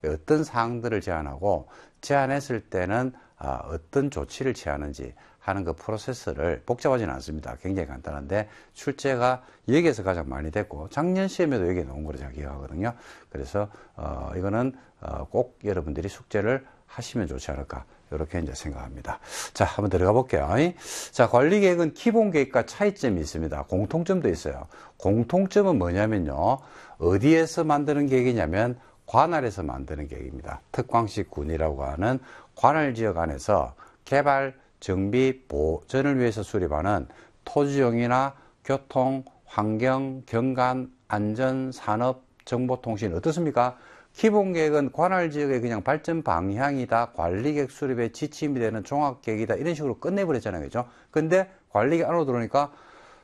어떤 사항들을 제안하고 제안했을 때는 어떤 조치를 취하는지 하는 그 프로세스를 복잡하지는 않습니다. 굉장히 간단한데 출제가 여기에서 가장 많이 됐고 작년 시험에도 여기에 나온 거로 제가 기억하거든요. 그래서 이거는 꼭 여러분들이 숙제를 하시면 좋지 않을까 이렇게 이제 생각합니다. 자, 한번 들어가 볼게요. 자, 관리계획은 기본계획과 차이점이 있습니다. 공통점도 있어요. 공통점은 뭐냐면요, 어디에서 만드는 계획이냐면 관할에서 만드는 계획입니다. 특광식 군이라고 하는 관할지역 안에서 개발, 정비, 보전을 위해서 수립하는 토지용이나 교통, 환경, 경관, 안전, 산업, 정보통신 어떻습니까? 기본계획은 관할지역의 그냥 발전 방향이다, 관리계획 수립의 지침이 되는 종합계획이다 이런 식으로 끝내버렸잖아요. 그죠? 근데 관리계획 안으로 들어오니까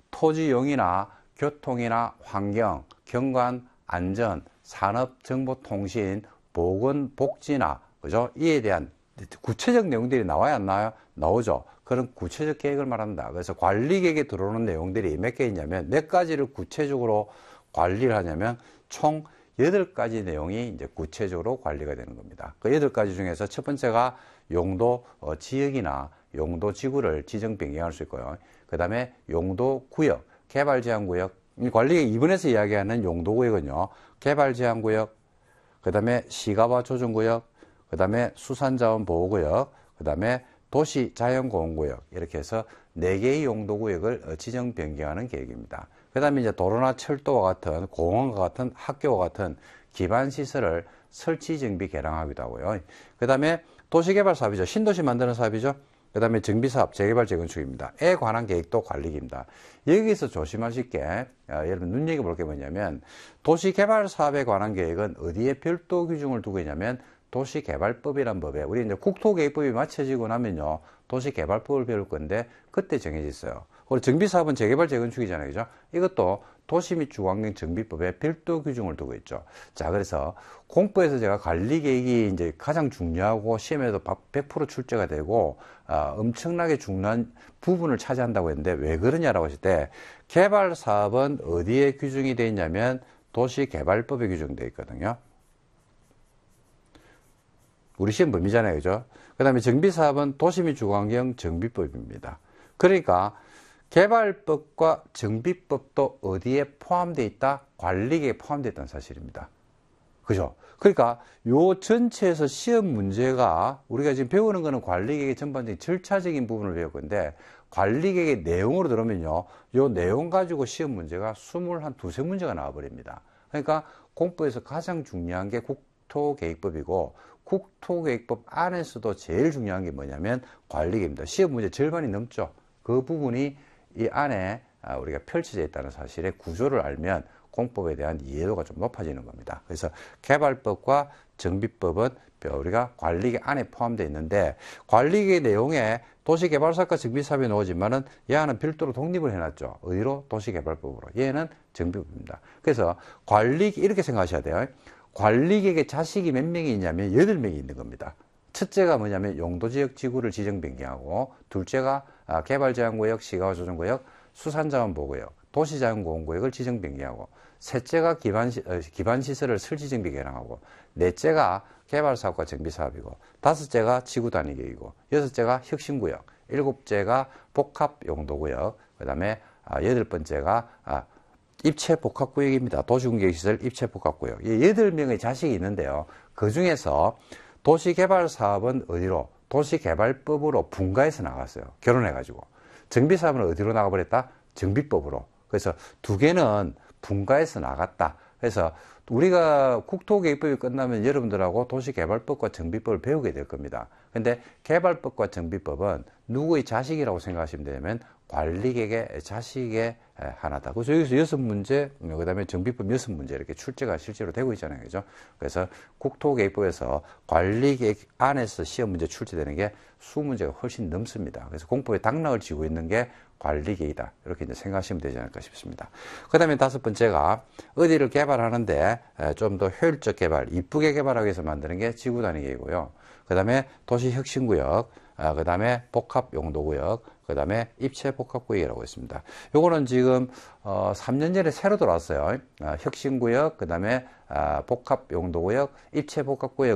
토지용이나 교통이나 환경, 경관, 안전, 산업, 정보통신, 보건, 복지나 그죠? 이에 대한 구체적 내용들이 나와야 안 나와요? 나오죠. 그런 구체적 계획을 말한다. 그래서 관리계획에 들어오는 내용들이 몇 개 있냐면 몇 가지를 구체적으로 관리를 하냐면 총 8가지 내용이 이제 구체적으로 관리가 되는 겁니다. 그 8가지 중에서 첫 번째가 용도 지역이나 용도 지구를 지정 변경할 수 있고요. 그 다음에 용도 구역, 개발 제한 구역, 관리계획 2번에서 이야기하는 용도 구역은요, 개발 제한 구역, 그 다음에 시가화 조정 구역, 그 다음에 수산자원 보호구역, 그 다음에 도시 자연공원구역 이렇게 해서 4개의 용도구역을 지정 변경하는 계획입니다. 그 다음에 이제 도로나 철도와 같은 공원과 같은 학교와 같은 기반시설을 설치, 정비, 개량하기도 하고요. 그 다음에 도시개발 사업이죠. 신도시 만드는 사업이죠. 그 다음에 정비사업, 재개발, 재건축입니다. 에 관한 계획도 관리계획입니다. 여기서 조심하실 게, 여러분 눈여겨볼 게 뭐냐면 도시개발 사업에 관한 계획은 어디에 별도 규정을 두고 있냐면 도시개발법이란 법에, 우리 이제 국토계획법이 맞춰지고 나면요, 도시개발법을 배울 건데, 그때 정해져 있어요. 그리고 정비사업은 재개발, 재건축이잖아요. 그죠? 이것도 도시 및 주거환경 정비법에 별도 규정을 두고 있죠. 자, 그래서 공부에서 제가 관리계획이 이제 가장 중요하고 시험에도 100% 출제가 되고, 엄청나게 중요한 부분을 차지한다고 했는데, 왜 그러냐라고 했을 때, 개발사업은 어디에 규정이 되어 있냐면, 도시개발법에 규정되어 있거든요. 우리 시험 범위잖아요. 그죠? 그 다음에 정비사업은 도시 및 주거환경 정비법입니다. 그러니까 개발법과 정비법도 어디에 포함되어 있다? 관리계획에 포함되어 있다는 사실입니다. 그죠? 그러니까 요 전체에서 시험 문제가 우리가 지금 배우는 거는 관리계획의 전반적인 절차적인 부분을 배울 건데 관리계획의 내용으로 들어오면요. 요 내용 가지고 시험 문제가 22문제가 나와버립니다. 그러니까 공부에서 가장 중요한 게 국토계획법이고 국토계획법 안에서도 제일 중요한 게 뭐냐면 관리계획입니다. 시험 문제 절반이 넘죠. 그 부분이 이 안에 우리가 펼쳐져 있다는 사실의 구조를 알면 공법에 대한 이해도가 좀 높아지는 겁니다. 그래서 개발법과 정비법은 우리가 관리계획 안에 포함되어 있는데 관리계획 내용에 도시개발사업과 정비사업이 나오지만은 얘는 별도로 독립을 해놨죠. 어디로? 도시개발법으로. 얘는 정비법입니다. 그래서 관리계획 이렇게 생각하셔야 돼요. 관리계획에 자식이 몇 명이 있냐면 8명이 있는 겁니다. 첫째가 뭐냐면 용도지역 지구를 지정 변경하고, 둘째가 개발제한구역, 시가화 조정구역, 수산자원보호구역, 도시자연공원구역을 지정 변경하고, 셋째가 기반시설을 설치 정비 개량하고, 넷째가 개발사업과 정비사업이고, 다섯째가 지구단위계획이고, 여섯째가 혁신구역, 일곱째가 복합용도구역, 그 다음에 8번째가 입체복합구역입니다. 도시공개시설 입체복합구역. 이 8명의 자식이 있는데요. 그 중에서 도시개발사업은 어디로? 도시개발법으로 분가해서 나갔어요. 결혼해가지고. 정비사업은 어디로 나가버렸다? 정비법으로. 그래서 두 개는 분가해서 나갔다. 그래서 우리가 국토계획법이 끝나면 여러분들하고 도시개발법과 정비법을 배우게 될 겁니다. 근데 개발법과 정비법은 누구의 자식이라고 생각하시면 되냐면 관리계획의 자식의 하나다. 그래서 여기서 6문제, 그 다음에 정비법 6문제 이렇게 출제가 실제로 되고 있잖아요. 그죠? 그래서 국토계획법에서 관리계획 안에서 시험 문제 출제되는 게 20문제가 훨씬 넘습니다. 그래서 공법에 당락을 쥐고 있는 게 관리계획이다. 이렇게 이제 생각하시면 되지 않을까 싶습니다. 그 다음에 5번째가 어디를 개발하는데 좀 더 효율적 개발, 이쁘게 개발하기 위해서 만드는 게 지구단위계획이고요. 그 다음에 도시혁신구역, 그 다음에 복합용도구역, 그 다음에 입체복합구역이라고 있습니다. 요거는 지금 3년 전에 새로 들어왔어요. 혁신구역, 그 다음에 복합용도구역, 입체복합구역